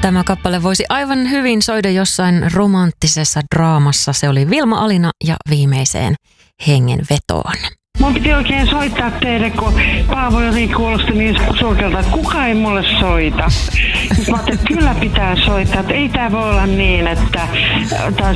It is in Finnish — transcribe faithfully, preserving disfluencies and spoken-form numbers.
Tämä kappale voisi aivan hyvin soida jossain romanttisessa draamassa. Se oli Vilma Alina ja Viimeiseen hengenvetoon. Mun piti oikein soittaa teille, kun Paavo jotenkin kuulosti niin surkealta, että kukaan ei mulle soita. Mä ajattelin, että kyllä pitää soittaa, että ei tää voi olla niin, että